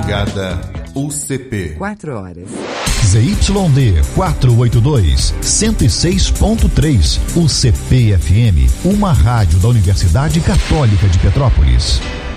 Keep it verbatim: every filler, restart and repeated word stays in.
Madrugada U C P. Quatro horas. Z Y D quatrocentos e oitenta e dois, cento e seis ponto três. U C P F M, uma rádio da Universidade Católica de Petrópolis.